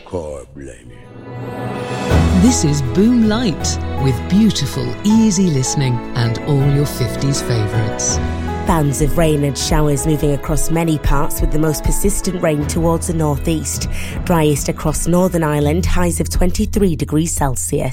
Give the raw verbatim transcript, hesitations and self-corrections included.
car, blame it. This is Boom Light, with beautiful, easy listening and all your fifties favourites. Bands of rain and showers moving across many parts, with the most persistent rain towards the northeast. Driest across Northern Ireland, highs of twenty-three degrees Celsius.